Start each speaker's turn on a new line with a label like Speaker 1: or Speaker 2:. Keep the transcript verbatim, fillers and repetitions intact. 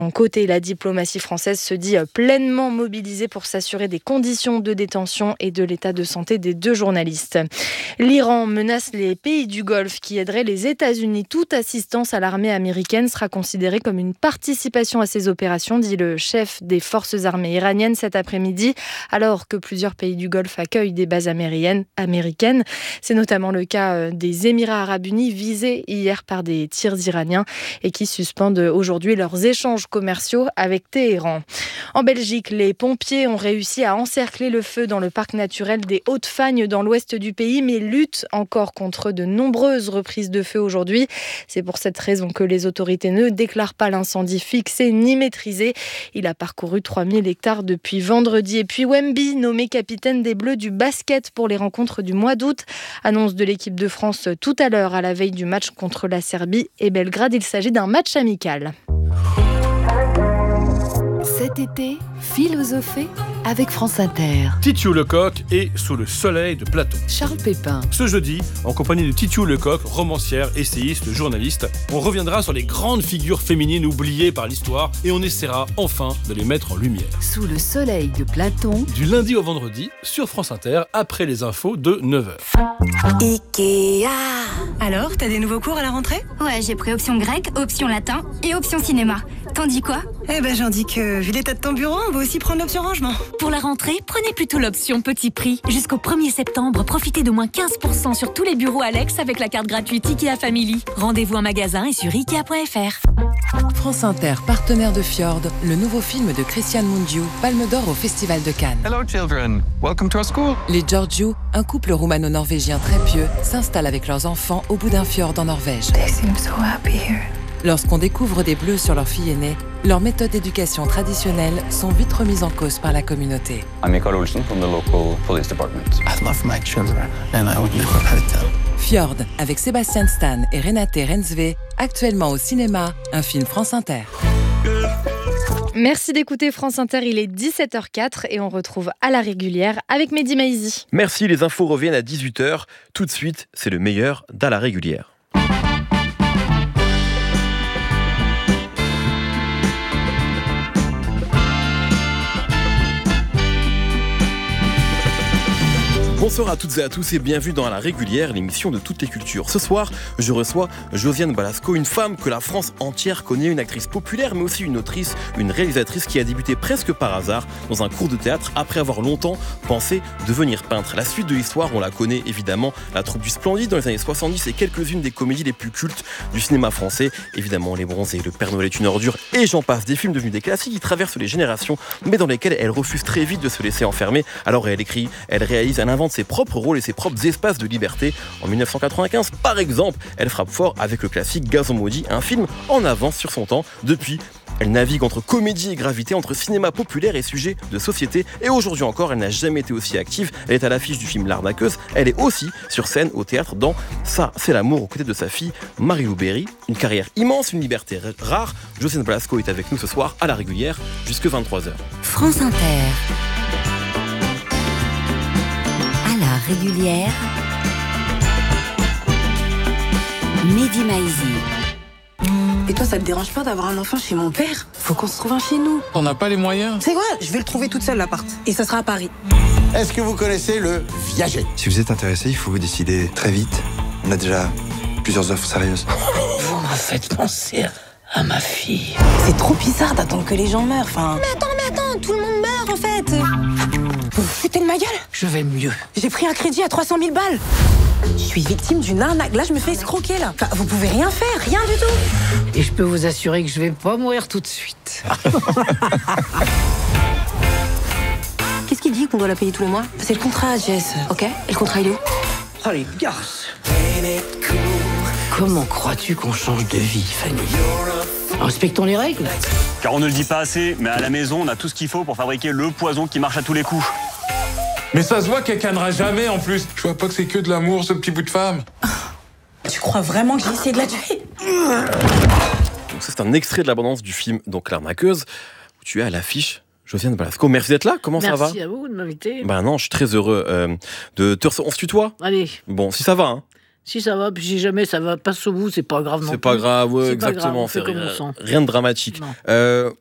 Speaker 1: côté, la diplomatie française se dit pleinement mobilisée pour s'assurer des conditions de détention et de l'état de santé des deux journalistes. L'Iran menace les pays du Golfe qui aideraient les États-Unis. Toute assistance à l'armée américaine sera considérée comme une participation à ces opérations, dit le chef des forces armées iraniennes cet après-midi, alors que plusieurs pays du Golfe accueillent des bases américaines. C'est notamment le cas des Émirats arabes unis, visés hier par des tirs iraniens et qui suspendent aujourd'hui leurs échanges commerciaux avec Téhéran. En Belgique, les pompiers ont réussi à encercler le feu dans le parc naturel des Hautes-Fagnes dans l'ouest du pays, mais luttent encore contre de nombreuses reprises de feu aujourd'hui. C'est pour cette raison que les autorités ne déclarent pas l'incendie fixé ni maîtrisé. Il a parcouru trois mille hectares depuis vendredi. Et puis Wemby, nommé capitaine des Bleus du basket pour les rencontres du mois d'août. Annonce de l'équipe de France tout à l'heure à la veille du match contre la Serbie et Belgrade. Il s'agit d'un match amical.
Speaker 2: Cet été, philosophez avec France Inter.
Speaker 3: Titiou Lecoq est sous le soleil de Platon.
Speaker 2: Charles Pépin.
Speaker 3: Ce jeudi, en compagnie de Titiou Lecoq, romancière, essayiste, journaliste, on reviendra sur les grandes figures féminines oubliées par l'histoire et on essaiera enfin de les mettre en lumière.
Speaker 2: Sous le soleil de Platon.
Speaker 3: Du lundi au vendredi, sur France Inter, après les infos de neuf heures.
Speaker 4: Ikea.
Speaker 5: Alors, t'as des nouveaux cours à la rentrée ?
Speaker 6: Ouais, j'ai pris option grec, option latin et option cinéma. T'en dis quoi ?
Speaker 5: Eh ben, j'en dis que, vu l'état de ton bureau, on va aussi prendre l'option rangement.
Speaker 7: Pour la rentrée, prenez plutôt l'option petit prix. Jusqu'au premier septembre, profitez de moins quinze pour cent sur tous les bureaux Alex avec la carte gratuite Ikea Family. Rendez-vous en magasin et sur ikea point f r.
Speaker 2: France Inter, partenaire de Fjord, le nouveau film de Christian Mungiu, Palme d'Or au Festival de Cannes.
Speaker 8: Hello children, welcome to our school.
Speaker 2: Les Georgiou, un couple roumano-norvégien très pieux, s'installent avec leurs enfants au bout d'un fjord en Norvège.
Speaker 4: They seem so happy here.
Speaker 2: Lorsqu'on découvre des bleus sur leur fille aînée, leurs méthodes d'éducation traditionnelles sont vite remises en cause par la communauté.
Speaker 9: I'm Mikael Olsen from the local police department.
Speaker 10: I love my children and I would never hurt them.
Speaker 2: Fjord, avec Sébastien Stan et Renate Rensve, actuellement au cinéma, un film France Inter.
Speaker 1: Merci d'écouter France Inter, il est dix-sept heures quatre et on retrouve à la régulière avec Mehdi Maizi.
Speaker 11: Merci, les infos reviennent à dix-huit heures. Tout de suite, c'est le meilleur d'à la régulière. Bonsoir à toutes et à tous et bienvenue dans La Régulière, l'émission de toutes les cultures. Ce soir, je reçois Josiane Balasco, une femme que la France entière connaît, une actrice populaire, mais aussi une autrice, une réalisatrice qui a débuté presque par hasard dans un cours de théâtre après avoir longtemps pensé devenir peintre. La suite de l'histoire, on la connaît évidemment, La Troupe du Splendide dans les années soixante-dix et quelques-unes des comédies les plus cultes du cinéma français, évidemment Les Bronzés, Le Père Noël est une ordure et j'en passe, des films devenus des classiques qui traversent les générations, mais dans lesquels elle refuse très vite de se laisser enfermer. Alors elle écrit, elle réalise, elle invente ses propres rôles et ses propres espaces de liberté. En dix-neuf cent quatre-vingt-quinze, par exemple, elle frappe fort avec le classique Gazon maudit, un film en avance sur son temps. Depuis, elle navigue entre comédie et gravité, entre cinéma populaire et sujets de société. Et aujourd'hui encore, elle n'a jamais été aussi active. Elle est à l'affiche du film L'Arnaqueuse. Elle est aussi sur scène au théâtre dans Ça, c'est l'amour aux côtés de sa fille Marie-Lou Berry. Une carrière immense, une liberté rare. Josiane Balasco est avec nous ce soir à la régulière jusque vingt-trois heures.
Speaker 12: France Inter. À la régulière. Mehdi Maizi.
Speaker 4: Et toi, ça te dérange pas d'avoir un enfant chez mon père ? Faut qu'on se trouve un chez nous.
Speaker 10: On n'a pas les moyens.
Speaker 4: C'est quoi ? Je vais le trouver toute seule, l'appart. Et ça sera à Paris.
Speaker 13: Est-ce que vous connaissez le viager ?
Speaker 14: Si vous êtes intéressé, il faut vous décider très vite. On a déjà plusieurs offres sérieuses.
Speaker 15: Vous me faites penser à ma fille.
Speaker 4: C'est trop bizarre d'attendre que les gens meurent, enfin...
Speaker 6: Mais attends, mais attends, tout le monde meurt en fait.
Speaker 4: Vous vous foutez de ma gueule ?
Speaker 15: Je vais mieux.
Speaker 4: J'ai pris un crédit à trois cent mille balles. Je suis victime d'une arnaque. Là, je me fais escroquer, là. Enfin, vous pouvez rien faire, rien du tout.
Speaker 15: Et je peux vous assurer que je vais pas mourir tout de suite.
Speaker 4: Qu'est-ce qu'il dit qu'on doit la payer tous les mois ? C'est le contrat, Jess. Ok ? Et le contrat, il est où ?
Speaker 15: Oh, les garces. Comment crois-tu qu'on change de vie, Fanny ? Respectons les règles.
Speaker 16: Car on ne le dit pas assez, mais à la maison, on a tout ce qu'il faut pour fabriquer le poison qui marche à tous les coups.
Speaker 10: Mais ça se voit qu'elle cannera jamais en plus. Je vois pas que c'est que de l'amour, ce petit bout de femme.
Speaker 4: Tu crois vraiment que j'ai essayé de la tuer ?
Speaker 11: Donc ça, c'est un extrait de l'abondance du film donc L'Arnaqueuse, où tu es à l'affiche. Josiane Balasco, merci d'être là, comment
Speaker 15: merci
Speaker 11: ça va ?
Speaker 15: Merci à vous de m'inviter.
Speaker 11: Ben non, je suis très heureux euh, de te recevoir. On se tutoie ?
Speaker 15: Allez.
Speaker 11: Bon, si ça va, hein.
Speaker 17: Si ça va, puis si jamais ça va pas au bout, c'est pas grave non
Speaker 11: C'est
Speaker 17: plus.
Speaker 11: pas grave, ouais,
Speaker 17: C'est pas
Speaker 11: exactement.
Speaker 17: grave, on fait
Speaker 11: c'est
Speaker 17: comme
Speaker 11: rien,
Speaker 17: on sent.
Speaker 11: rien de dramatique. Euh,